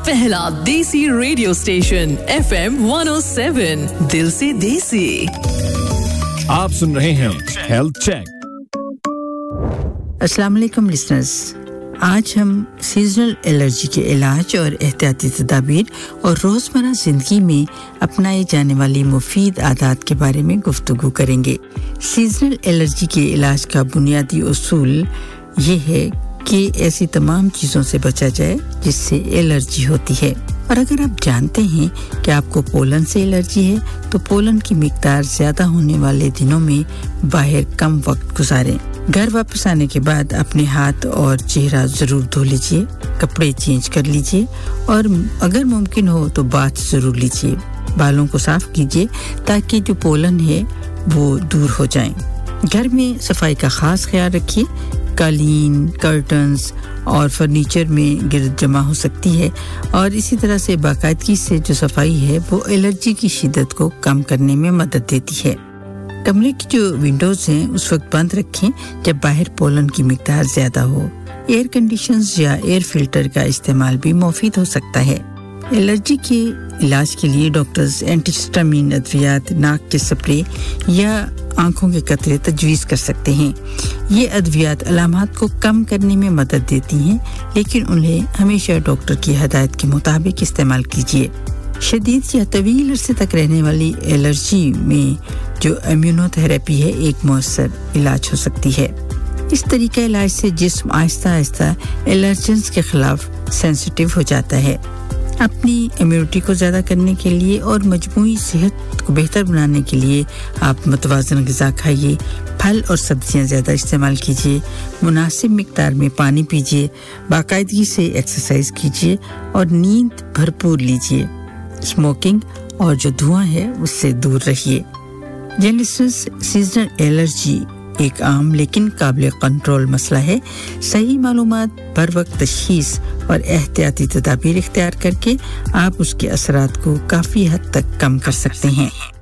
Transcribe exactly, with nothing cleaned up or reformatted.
पहला देसी radio station F M one oh seven दिल से देसी। आप सुन रहे हैं हेल्थ चेक। अस्सलाम वालेकुम लिसनर्स, आज हम सीजनल एलर्जी के इलाज और एहतियाती तदाबीर और रोज़मर्रा ज़िंदगी में अपनाई जाने वाली मुफीद आदत के बारे में गुफ्तगू करेंगे। सीजनल एलर्जी के इलाज का बुनियादी उसूल ये है कि ऐसी तमाम चीज़ों से बचा जाए जिससे एलर्जी होती है। और अगर आप जानते हैं कि आपको पोलन से एलर्जी है तो पोलन की मिकदार ज़्यादा होने वाले दिनों में बाहर कम वक्त गुजारें। घर वापस आने के बाद अपने हाथ और चेहरा ज़रूर धो लीजिए, कपड़े चेंज कर लीजिए और अगर मुमकिन हो तो बाथ ज़रूर लीजिए। बालों को साफ़ कीजिए ताकि जो पोलन है वो दूर हो जाए। घर में सफाई का ख़ास ख्याल रखिए। कालीन, कर्टन्स और फर्नीचर में गिरद जमा हो सकती है और इसी तरह से बाकायदगी से जो सफाई है वो एलर्जी की शिद्दत को कम करने में मदद देती है। कमरे की जो विंडोज हैं उस वक्त बंद रखें जब बाहर पोलन की मिकदार ज़्यादा हो। एयर कंडीशनर्स या एयर फिल्टर का इस्तेमाल भी मुफीद हो सकता है। एलर्जी के इलाज के लिए डॉक्टर्स एंटीहिस्टामिन अद्वियात, नाक के स्प्रे या आंखों के कतरे तजवीज़ कर सकते हैं। ये अद्वियात अलामात को कम करने में मदद देती हैं, लेकिन उन्हें हमेशा डॉक्टर की हदायत के मुताबिक इस्तेमाल कीजिए। शदीद या तवील अरसे तक रहने वाली एलर्जी में जो इम्यूनोथेरेपी है एक मौसर इलाज हो सकती है। इस तरीका इलाज से जिस्म आहिस्ता आहिस्ता एलर्जेंस के खिलाफ सेंसिटिव हो जाता है। अपनी इम्यूनिटी को ज़्यादा करने के लिए और मजमूई सेहत को बेहतर बनाने के लिए आप मुतवाज़न ग़िज़ा खाइए, फल और सब्जियां ज़्यादा इस्तेमाल कीजिए, मुनासिब मिक़दार में पानी पीजिए, बाकायदगी से एक्सरसाइज कीजिए और नींद भरपूर लीजिए। स्मोकिंग और जो धुआं है उससे दूर रहिए। जेलिसिस सीजनल एलर्जी एक आम लेकिन काबिल कंट्रोल मसला है। सही मालूमात, बर वक्त तशखीस और एहतियाती तदाबीर इख्तियार करके आप उसके असरात को काफ़ी हद तक कम कर सकते हैं।